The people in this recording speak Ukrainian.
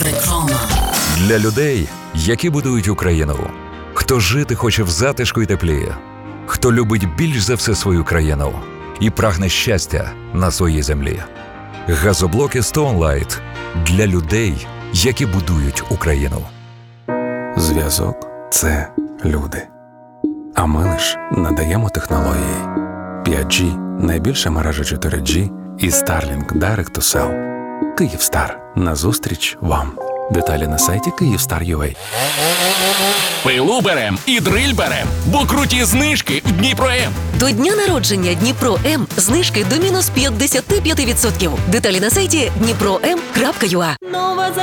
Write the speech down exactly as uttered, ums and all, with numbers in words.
Реклама. Для людей, які будують Україну. Хто жити хоче в затишку й теплі. Хто любить більш за все свою країну і прагне щастя на своїй землі. Газоблоки Stone Light для людей, які будують Україну. Зв'язок – це люди. А ми лиш надаємо технології. п'ять джі – найбільша мережа чотири джі і Starlink Direct to Cell. Київстар. Назустріч вам. Деталі на сайті Київстар точка ю а. Пилу берем і дриль берем, бо круті знижки в Дніпро-М. До дня народження Дніпро-М знижки до мінус п'ятдесят п'ять відсотків. Деталі на сайті дніпро ем крапка ю а.